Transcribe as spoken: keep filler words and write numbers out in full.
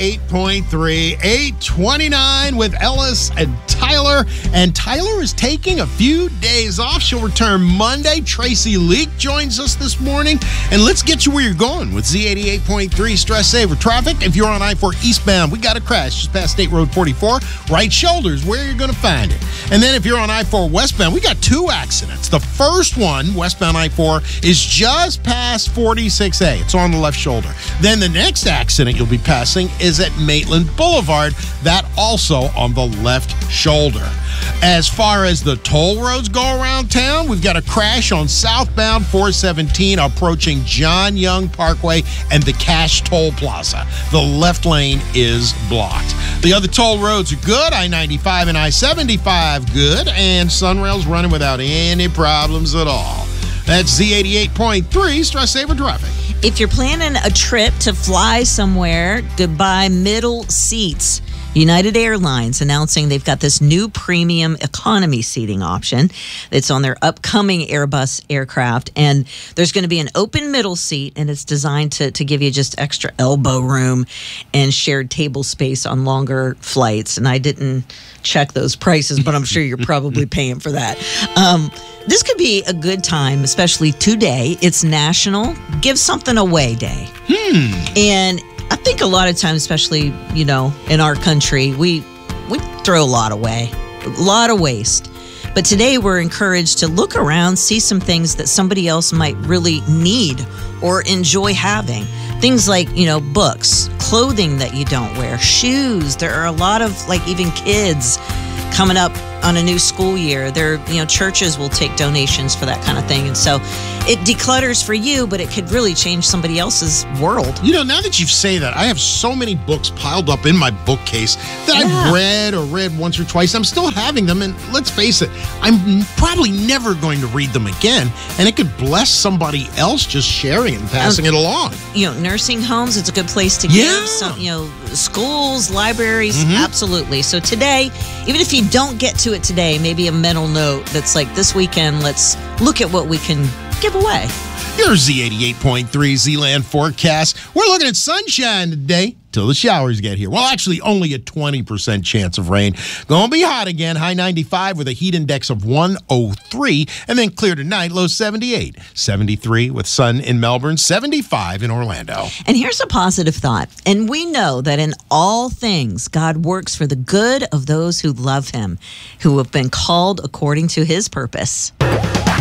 eighty-eight point three, eight twenty-nine with Ellis and Tyler. And Tyler is taking a few days off. She'll return Monday. Tracy Leak joins us this morning. And let's get you where you're going with Z eighty-eight point three Stress Saver Traffic. If you're on I four eastbound, we got a crash just past State Road forty-four. Right shoulder is where you're going to find it. And then if you're on I four westbound, we got two accidents. The first one, westbound I four, is just past forty-six A. It's on the left shoulder. Then the next accident you'll be passing is at Maitland Boulevard. That also on the left shoulder. As far as the toll roads go around town, we've got a crash on southbound four seventeen approaching John Young Parkway and the Cash Toll Plaza. The left lane is blocked. The other toll roads are good. I ninety-five and I seventy-five good, and Sunrail's running without any problems at all. That's Z eighty-eight point three Stress Saver Traffic. If you're planning a trip to fly somewhere, goodbye middle seats. United Airlines announcing they've got this new premium economy seating option that's on their upcoming Airbus aircraft. And there's going to be an open middle seat, and it's designed to, to give you just extra elbow room and shared table space on longer flights. And I didn't check those prices, but I'm sure you're probably paying for that. Um, this could be a good time, especially today. It's National Give Something Away Day. Hmm. And I think a lot of times, especially, you know, in our country, we we throw a lot away, a lot of waste. But today we're encouraged to look around, see some things that somebody else might really need or enjoy having. Things like, you know, books, clothing that you don't wear, shoes. There are a lot of, like, even kids coming up on a new school year. There, you know, churches will take donations for that kind of thing. And so it declutters for you, but it could really change somebody else's world. You know, now that you say that, I have so many books piled up in my bookcase that Yeah. I've read or read once or twice. I'm still having them, and let's face it, I'm probably never going to read them again, and it could bless somebody else just sharing and passing it along. You know, nursing homes, it's a good place to Yeah. give. Some, you know, schools, libraries, Mhm. absolutely. So today, even if you don't get to it today, maybe a mental note that's like, this weekend, let's look at what we can give away. Your Z eighty-eight point three Z-Land forecast. We're looking at sunshine today till the showers get here. Well, actually, only a twenty percent chance of rain. Gonna be hot again. High ninety-five with a heat index of one oh three. And then clear tonight, low seventy-eight. seventy-three with sun in Melbourne, seventy-five in Orlando. And here's a positive thought. And we know that in all things, God works for the good of those who love him, who have been called according to his purpose.